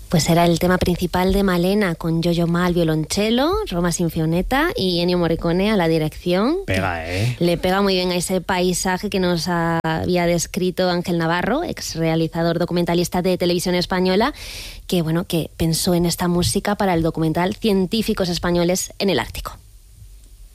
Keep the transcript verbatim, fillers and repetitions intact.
Pues era el tema principal de Malena, con Yo-Yo Ma al violonchelo, Roma Sinfionetta y Ennio Morricone a la dirección. Pega, ¿eh? Le pega muy bien a ese paisaje que nos había descrito Ángel Navarro, ex realizador documentalista de Televisión Española, que, bueno, que pensó en esta música para el documental Científicos Españoles en el Ártico.